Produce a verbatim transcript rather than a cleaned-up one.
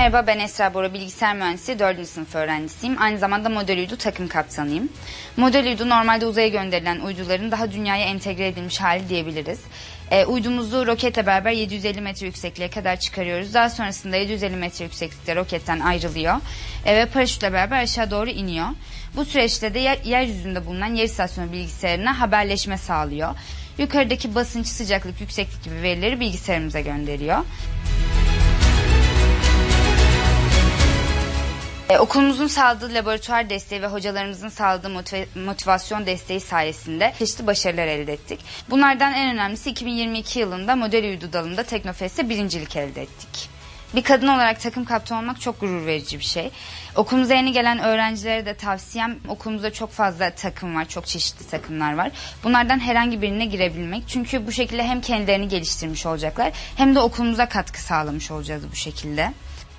Merhaba, ben Esra Bora, bilgisayar mühendisi, dördüncü sınıf öğrencisiyim. Aynı zamanda Model Uydu takım kaptanıyım. Model Uydu normalde uzaya gönderilen uyduların daha dünyaya entegre edilmiş hali diyebiliriz. E, uydumuzu roketle beraber yedi yüz elli metre yüksekliğe kadar çıkarıyoruz. Daha sonrasında yedi yüz elli metre yükseklikte roketten ayrılıyor e, ve paraşütle beraber aşağı doğru iniyor. Bu süreçte de yer, yeryüzünde bulunan yer istasyonu bilgisayarına haberleşme sağlıyor. Yukarıdaki basınç, sıcaklık, yükseklik gibi verileri bilgisayarımıza gönderiyor. Ee, okulumuzun sağladığı laboratuvar desteği ve hocalarımızın sağladığı motiv- motivasyon desteği sayesinde çeşitli başarılar elde ettik. Bunlardan en önemlisi iki bin yirmi iki yılında Model Uydu dalında Teknofest'te birincilik elde ettik. Bir kadın olarak takım kaptanı olmak çok gurur verici bir şey. Okulumuza yeni gelen öğrencilere de tavsiyem, okulumuzda çok fazla takım var, çok çeşitli takımlar var. Bunlardan herhangi birine girebilmek. Çünkü bu şekilde hem kendilerini geliştirmiş olacaklar hem de okulumuza katkı sağlamış olacağız bu şekilde.